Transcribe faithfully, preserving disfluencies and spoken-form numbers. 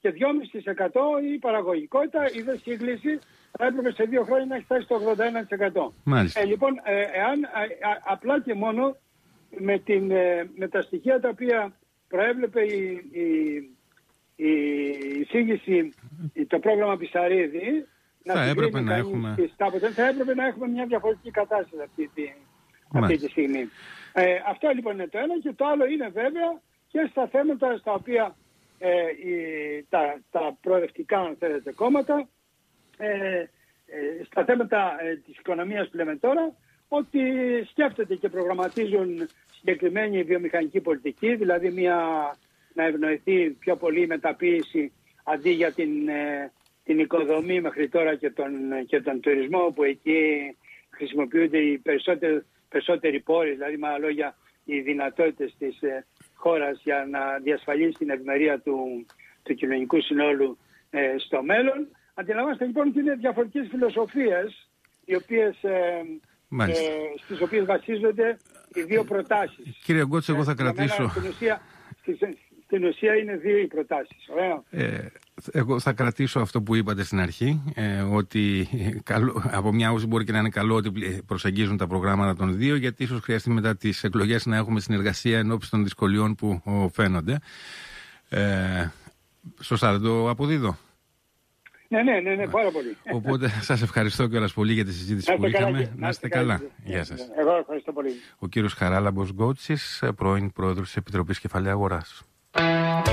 και δυόμισι τοις εκατό η παραγωγικότητα, η δε σύγκληση θα έπρεπε σε δύο χρόνια να έχει φτάσει στο ογδόντα ένα τοις εκατό. Ε, λοιπόν, ε, εάν α, α, απλά και μόνο με, την, ε, με τα στοιχεία τα οποία προέβλεπε η, η, η εισήγηση, το πρόγραμμα Πισαρίδη, θα, να έπρεπε να έχουμε... θα έπρεπε να έχουμε μια διαφορετική κατάσταση αυτή τη, αυτή τη στιγμή. Ε, αυτό λοιπόν είναι το ένα, και το άλλο είναι βέβαια και στα θέματα στα οποία ε, η, τα, τα προοδευτικά, αν θέλετε, κόμματα, ε, ε, στα θέματα ε, της οικονομίας που λέμε τώρα, ότι σκέφτεται και προγραμματίζουν συγκεκριμένη βιομηχανική πολιτική, δηλαδή μια, να ευνοηθεί πιο πολύ η μεταποίηση αντί για την, ε, την οικοδομή μέχρι τώρα και τον, και τον τουρισμό, που εκεί χρησιμοποιούνται οι περισσότεροι, περισσότεροι πόροι, δηλαδή με άλλα λόγια οι δυνατότητες της ε, χώρας για να διασφαλίσει την ευημερία του, του κοινωνικού συνόλου ε, στο μέλλον. Αντιλαμβάνεστε λοιπόν ότι είναι διαφορετικές φιλοσοφίες οι οποίες, ε, ε, στις οποίες βασίζονται οι δύο προτάσεις. Κύριε Γκότς, εγώ θα ε, κρατήσω... Στην ουσία, στην ουσία είναι δύο οι προτάσεις. Ωραία. Ε, εγώ θα κρατήσω αυτό που είπατε στην αρχή, ε, ότι καλό, από μια άποψη μπορεί και να είναι καλό ότι προσεγγίζουν τα προγράμματα των δύο, γιατί ίσως χρειαστεί μετά τις εκλογές να έχουμε συνεργασία ενώπιση των δυσκολιών που φαίνονται. Ε, σωστά δεν το αποδίδω? Ναι, ναι, ναι, ναι, πάρα πολύ. Οπότε σας ευχαριστώ κιόλας πολύ για τη συζήτηση που είχαμε. Καλά, να είστε καλά. καλά. Γεια σας. Εγώ ευχαριστώ πολύ. Ο κύριος Χαράλαμπος Γκότσης, πρώην πρόεδρος της Επιτροπής Κεφαλαίου Αγοράς.